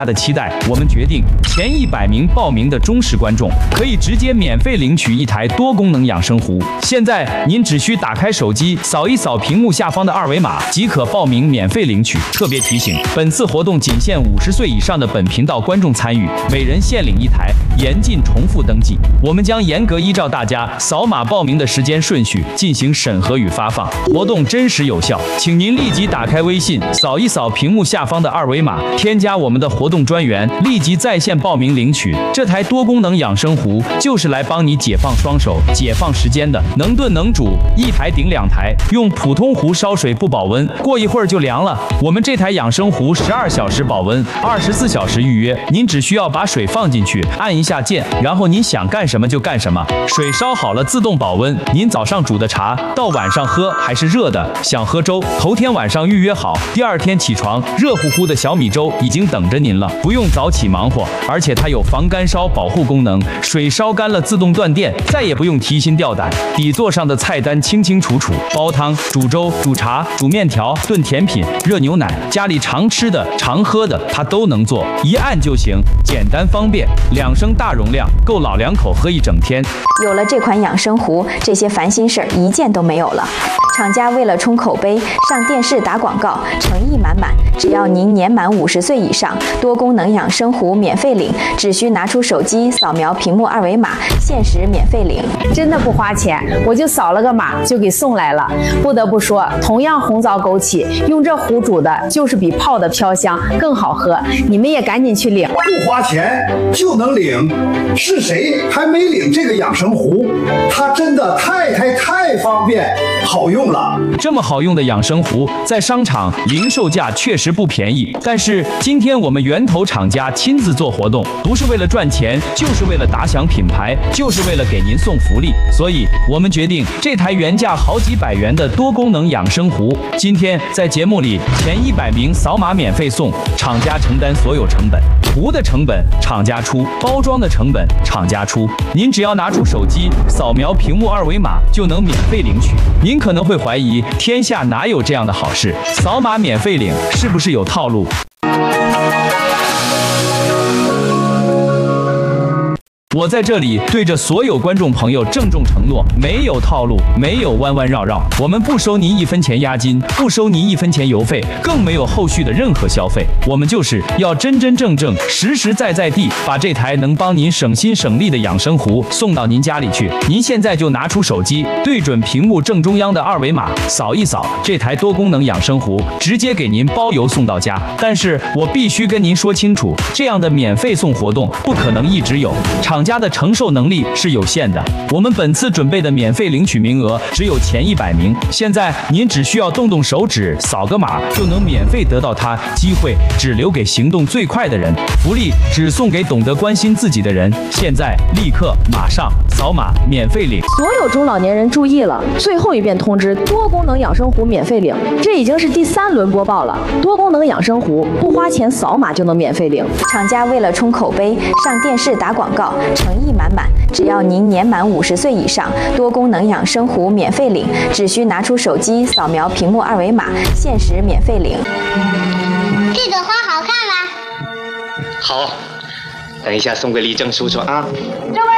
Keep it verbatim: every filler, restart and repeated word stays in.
的期待，我们决定前一百名报名的忠实观众可以直接免费领取一台多功能养生壶。现在您只需打开手机，扫一扫屏幕下方的二维码，即可报名免费领取。特别提醒，本次活动仅限五十岁以上的本频道观众参与，每人限领一台，严禁重复登记。我们将严格依照大家扫码报名的时间顺序进行审核与发放，活动真实有效，请您立即打开微信，扫一扫屏幕下方的二维码，添加我们的活动专员，立即在线报名领取。这台多功能养生壶就是来帮你解放双手、解放时间的，能炖能煮，一台顶两台。用普通壶烧水不保温，过一会儿就凉了。我们这台养生壶十二小时保温，二十四小时预约。您只需要把水放进去，按一下键，然后您想干什么就干什么。水烧好了自动保温。您早上煮的茶到晚上喝还是热的，想喝粥，头天晚上预约好，第二天起床，热乎乎的小米粥已经等着您了，不用早起忙活。而且它有防干烧保护功能，水烧干了自动断电，再也不用提心吊胆。底座上的菜单清清楚楚，煲汤、煮粥、煮茶、煮面条、炖甜品、热牛奶，家里常吃的、常喝的，它都能做，一按就行，简单方便。两升大容量，够老两口喝一整天。 有了这款养生壶，这些烦心事儿一件都没有了。厂家为了冲口碑，上电视打广告，诚意满满。只要您年满五十岁以上，多功能养生壶免费领，只需拿出手机扫描屏幕二维码，限时免费领。 真的不花钱，我就扫了个码就给送来了。不得不说，同样红枣枸杞，用这壶煮的就是比泡的飘香更好喝。你们也赶紧去领， 不花钱就能领，是谁还没领这个养生壶？它真的太太太方便好用了。 这么好用的养生壶，在商场零售价确实不便宜，但是今天我们源头厂家亲自做活动，不是为了赚钱，就是为了打响品牌，就是为了给您送福利。所以我们决定，这台原价好几百元的多功能养生壶，今天在节目里前一百名扫码免费送，厂家承担所有成本，壶的成本厂家出，包装的成本厂家出。您只要拿出手机扫描屏幕二维码就能免费领取。您可能会怀疑，天下哪有这样的好事？扫码免费领是不是有套路？我在这里对着所有观众朋友郑重承诺，没有套路，没有弯弯绕绕，我们不收您一分钱押金，不收您一分钱邮费，更没有后续的任何消费。我们就是要真真正正、实实在在地把这台能帮您省心省力的养生壶送到您家里去。您现在就拿出手机，对准屏幕正中央的二维码，扫一扫，这台多功能养生壶直接给您包邮送到家。但是我必须跟您说清楚，这样的免费送活动不可能一直有，厂家的承受能力是有限的。我们本次准备的免费领取名额只有前一百名，现在您只需要动动手指，扫个码就能免费得到它，机会只留给行动最快的人，福利只送给懂得关心自己的人。现在立刻马上扫码免费领！ 所有中老年人注意了，最后一遍通知，多功能养生壶免费领，这已经是第三轮播报了。多功能养生壶不花钱，扫码就能免费领。 厂家为了冲口碑，上电视打广告，诚意满满。只要您年满五十岁以上，多功能养生壶免费领，只需拿出手机扫描屏幕二维码，限时免费领。 这朵花好看吗？ 好，等一下送给立正叔叔啊。 这么